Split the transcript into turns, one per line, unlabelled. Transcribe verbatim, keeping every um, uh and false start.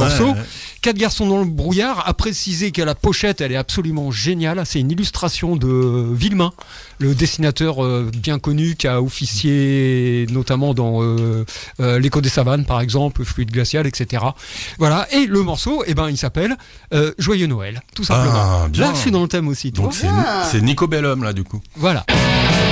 morceau.
Ouais, ouais.
Quatre garçons dans le brouillard a précisé que la pochette, elle est absolument géniale. C'est une illustration de Villemain, le dessinateur euh, bien connu qui a officié notamment dans euh, euh, L'écho des savanes, par exemple, Fluide glacial, et cetera. Voilà. Et le morceau, eh ben, il s'appelle euh, Joyeux Noël, tout simplement.
Ah, bien.
Là, je suis dans le thème aussi. tu
Donc
vois.
c'est, c'est Nico Bellhomme là du coup.
Voilà.